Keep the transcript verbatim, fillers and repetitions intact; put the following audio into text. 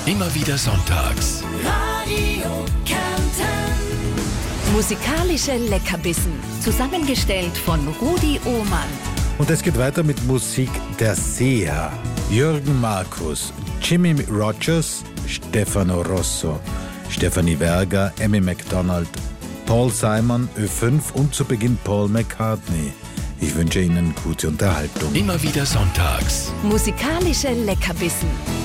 Immer wieder sonntags. Radio Kärnten. Musikalische Leckerbissen. Zusammengestellt von Rudi Ohmann. Und es geht weiter mit Musik der Seher. Jürgen Markus, Jimmy Rogers, Stefano Rosso, Stefanie Verga, Amy MacDonald, Paul Simon, Ö fünf und zu Beginn Paul McCartney. Ich wünsche Ihnen gute Unterhaltung. Immer wieder sonntags. Musikalische Leckerbissen.